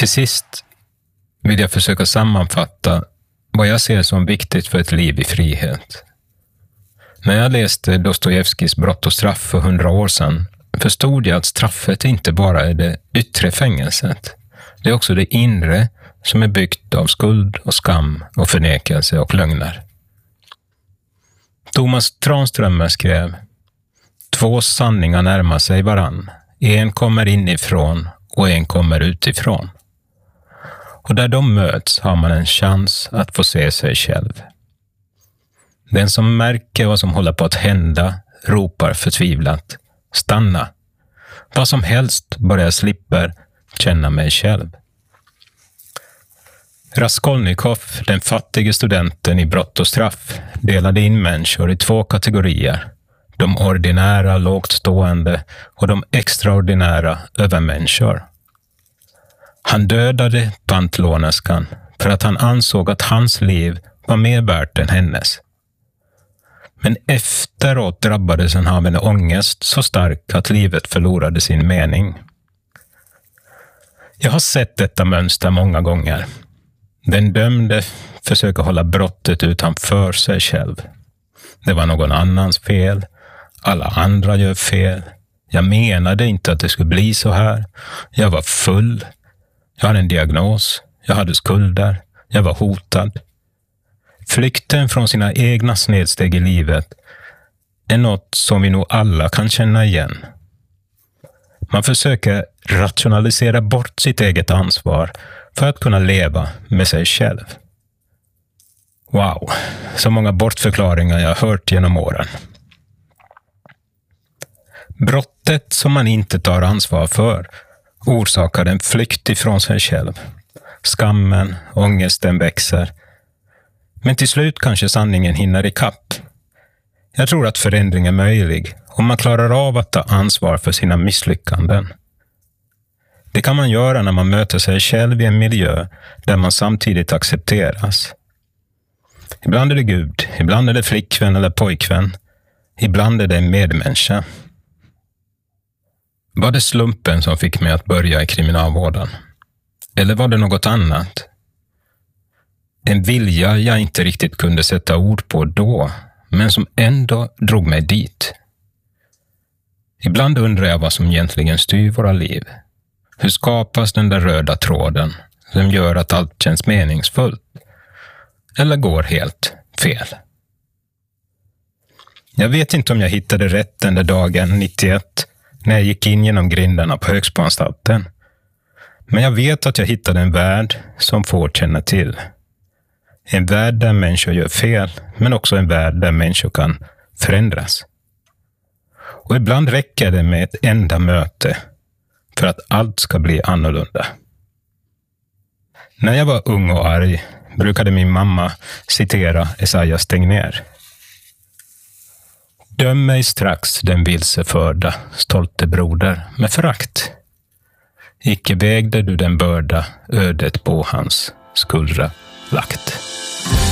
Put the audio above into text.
Till sist vill jag försöka sammanfatta vad jag ser som viktigt för ett liv i frihet. När jag läste Dostojevskijs Brott och straff för 100 år sedan förstod jag att straffet inte bara är det yttre fängelset. Det är också det inre som är byggt av skuld och skam och förnekelse och lögner. Thomas Tranströmer skrev: 2 sanningar närmar sig varann. En kommer inifrån och en kommer utifrån. Och där de möts har man en chans att få se sig själv. Den som märker vad som håller på att hända ropar förtvivlat: stanna! Vad som helst bara jag slipper känna mig själv. Raskolnikov, den fattige studenten i Brott och straff, delade in människor i 2 kategorier. De ordinära, lågt stående och de extraordinära övermänniskor. Han dödade pantlånerskan för att han ansåg att hans liv var mer värt än hennes. Men efteråt drabbades han av en ångest så stark att livet förlorade sin mening. Jag har sett detta mönster många gånger. Den dömde försöker hålla brottet utanför sig själv. Det var någon annans fel. Alla andra gör fel. Jag menade inte att det skulle bli så här. Jag var full. Jag hade en diagnos. Jag hade skulder. Jag var hotad. Flykten från sina egna snedsteg i livet är något som vi nog alla kan känna igen. Man försöker rationalisera bort sitt eget ansvar för att kunna leva med sig själv. Wow, så många bortförklaringar jag har hört genom åren. Brottet som man inte tar ansvar för orsakar en flykt ifrån sig själv. Skammen, ångesten växer. Men till slut kanske sanningen hinner ikapp. Jag tror att förändring är möjlig om man klarar av att ta ansvar för sina misslyckanden. Det kan man göra när man möter sig själv i en miljö där man samtidigt accepteras. Ibland är det Gud, ibland är det flickvän eller pojkvän, ibland är det en medmänniska. Var det slumpen som fick mig att börja i kriminalvården? Eller var det något annat? En vilja jag inte riktigt kunde sätta ord på då, men som ändå drog mig dit. Ibland undrar jag vad som egentligen styr våra liv. Hur skapas den där röda tråden som gör att allt känns meningsfullt? Eller går helt fel? Jag vet inte om jag hittade rätt den där dagen 91 när jag gick in genom grindarna på Högsboanstalten. Men jag vet att jag hittade en värld som får känna till. En värld där människor gör fel, men också en värld där människor kan förändras. Och ibland räcker det med ett enda möte för att allt ska bli annorlunda. När jag var ung och arg brukade min mamma citera Esaias Tegnér. Döm mig strax den vilseförda, stolte broder, med förakt. Icke vägde du den börda, ödet på hans skuldra lagt.